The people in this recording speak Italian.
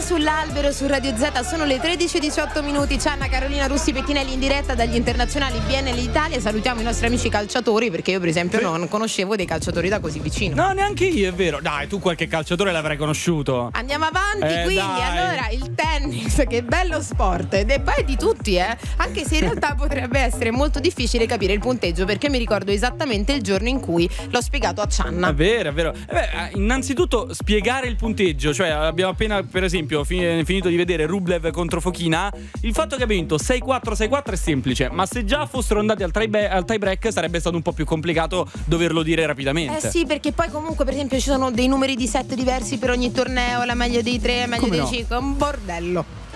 sull'albero su Radio Z, sono le 13:18. C'è Anna Carolina Russi Pettinelli in diretta dagli internazionali BNL Italia. Salutiamo i nostri amici calciatori, perché io per esempio non conoscevo dei calciatori da così vicino. No, neanche io, è vero. Dai, tu qualche calciatore l'avrei conosciuto. Andiamo avanti, quindi dai. allora il tennis, che bello sport, ed è poi di tutti, anche se in realtà potrebbe essere molto difficile capire il punteggio, perché mi ricordo esattamente il giorno in cui l'ho spiegato a Cianna. È vero, è vero. Innanzitutto spiegare il punteggio, cioè abbiamo appena per esempio finito di vedere Rublev contro Fokina. Il fatto che abbia vinto 6-4 6-4 è semplice, ma se già fossero andati al tie break sarebbe stato un po' più complicato doverlo dire rapidamente. Sì, perché poi comunque per esempio ci sono dei numeri di set diversi per ogni torneo, la meglio dei 3, la meglio Come dei no? 5, un bordello.